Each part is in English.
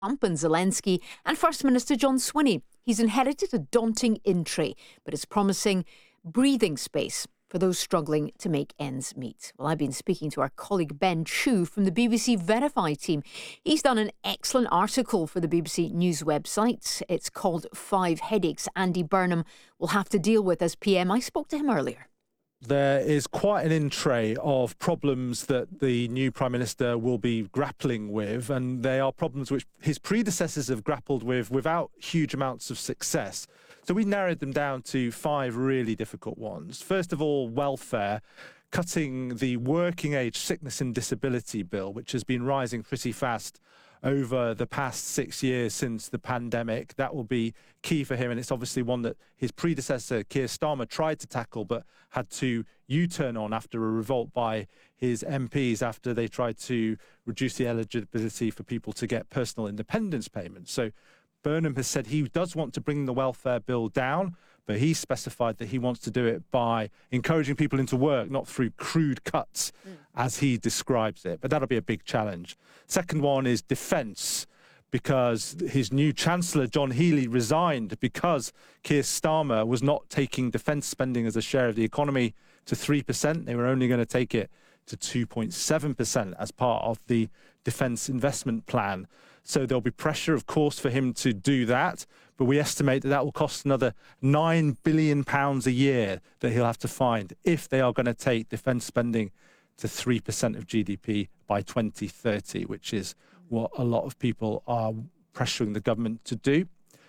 Trump and Zelensky and First Minister John Swinney. He's inherited a daunting in-tray, but is promising breathing space for those struggling to make ends meet. Well, I've been speaking to our colleague Ben Chu from the BBC Verify team. He's done an excellent article for the BBC News website. It's called 5 Headaches Andy Burnham will have to deal with as PM. I spoke to him earlier. There is quite an in-tray of problems that the new Prime Minister will be grappling with, and they are problems which his predecessors have grappled with without huge amounts of success. So we narrowed them down to 5 really difficult ones. First of all, welfare, cutting the working age sickness and disability bill, which has been rising pretty fast over the past 6 years since the pandemic. That will be key for him, and it's obviously one that his predecessor, Keir Starmer, tried to tackle but had to U-turn on after a revolt by his MPs after they tried to reduce the eligibility for people to get personal independence payments. So Burnham has said he does want to bring the welfare bill down, but he specified that he wants to do it by encouraging people into work, not through crude cuts, as he describes it. But that'll be a big challenge. Second one is defence, because his new Chancellor, John Healey, resigned because Keir Starmer was not taking defence spending as a share of the economy to 3%. They were only going to take it to 2.7% as part of the defence investment plan. So there'll be pressure, of course, for him to do that. But we estimate that that will cost another £9 billion a year that he'll have to find if they are going to take defence spending to 3% of GDP by 2030, which is what a lot of people are pressuring the government to do.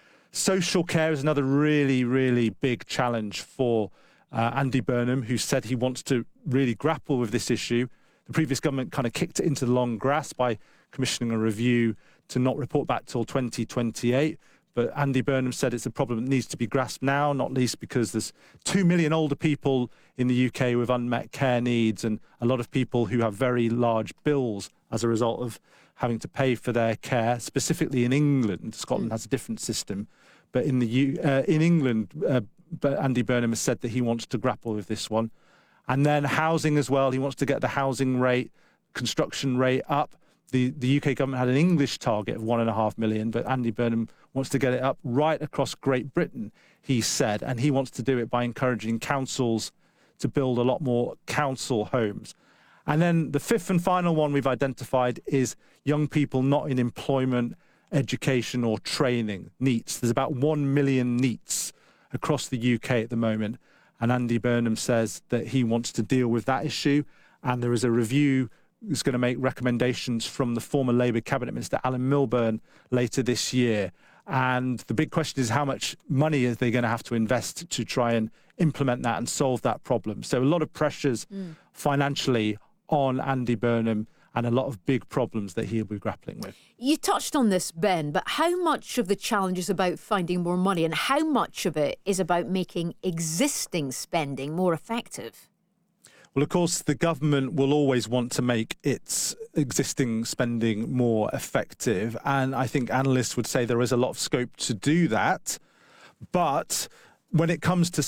Social care is another really, really big challenge for Andy Burnham, who said he wants to really grapple with this issue. The previous government kind of kicked it into the long grass by commissioning a review to not report back till 2028. But Andy Burnham said it's a problem that needs to be grasped now, not least because there's 2 million older people in the UK with unmet care needs and a lot of people who have very large bills as a result of having to pay for their care, specifically in England. Scotland has a different system. But in England, Andy Burnham has said that he wants to grapple with this one. And then housing as well. He wants to get the housing rate, construction rate up. The UK government had an English target of 1.5 million, but Andy Burnham wants to get it up right across Great Britain, he said, and he wants to do it by encouraging councils to build a lot more council homes. And then the fifth and final one we've identified is young people not in employment, education or training, NEETs. There's about 1 million NEETs across the UK at the moment, and Andy Burnham says that he wants to deal with that issue, and there is a review is going to make recommendations from the former Labour Cabinet Minister Alan Milburn later this year. And the big question is how much money are they going to have to invest to try and implement that and solve that problem. So a lot of pressures financially on Andy Burnham and a lot of big problems that he'll be grappling with. You touched on this, Ben, but how much of the challenge is about finding more money and how much of it is about making existing spending more effective? Well, of course, the government will always want to make its existing spending more effective. And I think analysts would say there is a lot of scope to do that. But when it comes to